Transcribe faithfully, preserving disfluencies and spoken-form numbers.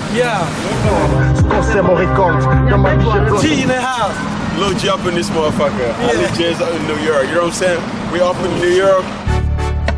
Yeah. Conseil me récolte. Dans ma vie, j'ai G in the house. Lil G up in this motherfucker. Yeah. Ali J's up in New York. You know what I'm saying? We up in New York.